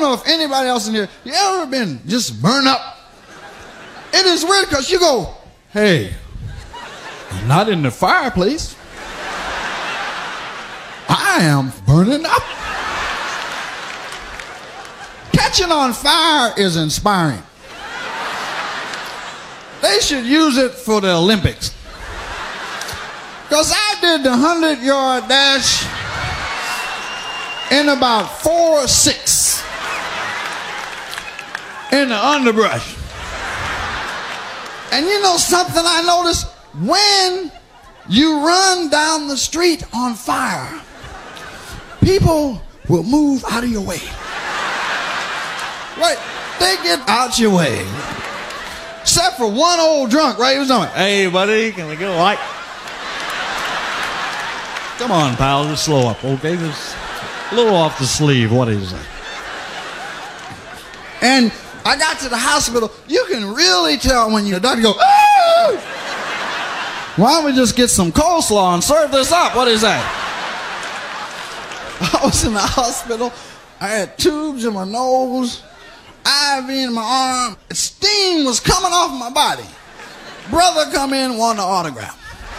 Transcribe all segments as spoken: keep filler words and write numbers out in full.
know if anybody else in here, you ever been just burned up? It is weird because you go, hey, I'm not in the fireplace. I am burning up. Catching on fire is inspiring. They should use it for the Olympics. Because I did the hundred-yard dash in about four six in the underbrush. And you know something I noticed? When you run down the street on fire, people will move out of your way. Right? They get out your way. Except for one old drunk, right? He was on it. Hey, buddy, can we get a light? Come on, pal, just slow up, okay? Just a little off the sleeve. What is it? And I got to the hospital. You can really tell when your doctor goes, ah! Why don't we just get some coleslaw and serve this up? What is that? I was in the hospital. I had tubes in my nose, I V in my arm. Steam was coming off my body. Brother come in, wanted an autograph.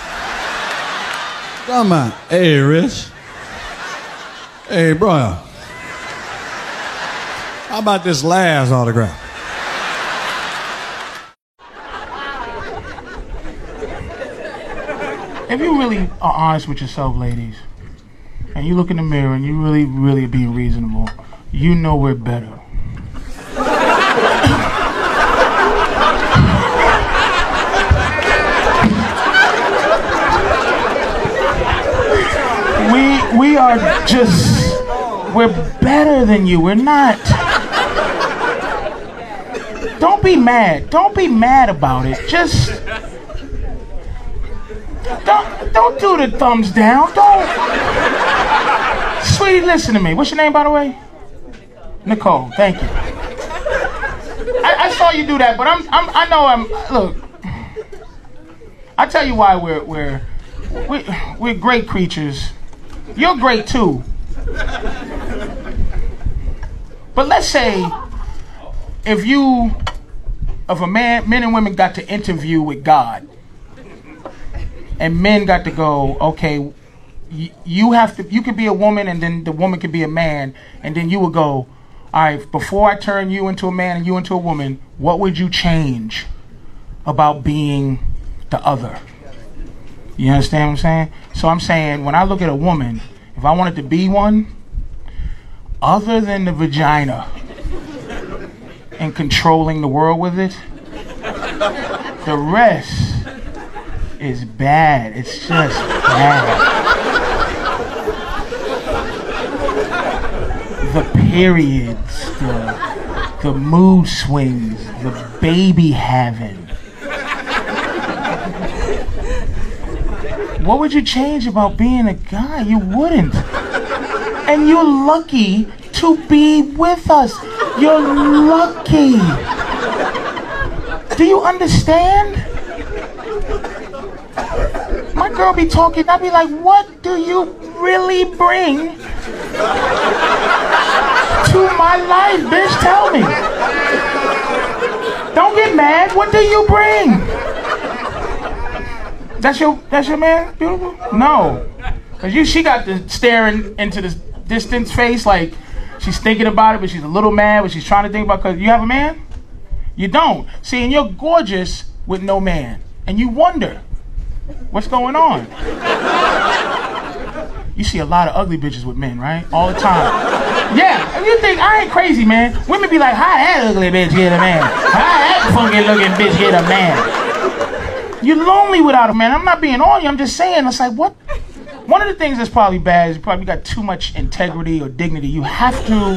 Come on. Hey, Rich. Hey, brother. How about this last autograph? If you really are honest with yourself, ladies, and you look in the mirror and you really, really being reasonable, you know we're better. we we are just, we're better than you. We're not. Don't be mad. Don't be mad about it. Just don't don't do the thumbs down. Don't. Sweetie, listen to me. What's your name, by the way? Nicole. Thank you. I, I saw you do that, but I'm, I'm I know I'm. Look, I tell you why we're we're we're, we're great creatures. You're great too. But let's say if you, if a man, men and women got to interview with God, and men got to go, okay, y- you have to, you could be a woman, and then the woman could be a man, and then you would go, all right, before I turn you into a man and you into a woman, what would you change about being the other? You understand what I'm saying? So I'm saying, when I look at a woman, if I wanted to be one, other than the vagina and controlling the world with it, the rest is bad. It's just bad. The periods, the, the mood swings, the baby having. What would you change about being a guy? You wouldn't. And you're lucky to be with us. You're lucky. Do you understand? My girl be talking, I be like, what do you really bring to my life, bitch? Tell me. Don't get mad. What do you bring? That's your that's your man, beautiful? No. Cause you she got the staring into this distance face like she's thinking about it, but she's a little mad, but she's trying to think about, cause you have a man? You don't. See, and you're gorgeous with no man. And you wonder, what's going on? You see a lot of ugly bitches with men, right? All the time. Yeah, and you think, I ain't crazy, man. Women be like, how that ugly bitch get a man? How that funky looking bitch get a man? You're lonely without a man. I'm not being on you, I'm just saying, it's like, what? One of the things that's probably bad is you probably got too much integrity or dignity. You have to...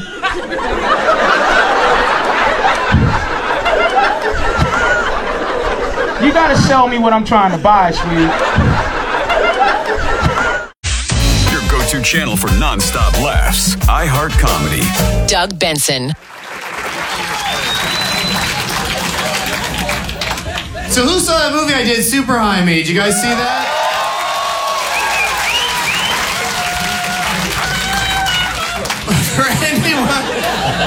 You gotta sell me what I'm trying to buy, sweetie. Your go-to channel for non-stop laughs. iHeart Comedy. Doug Benson. So who saw that movie I did, Super High Me? Did you guys see that? For anyone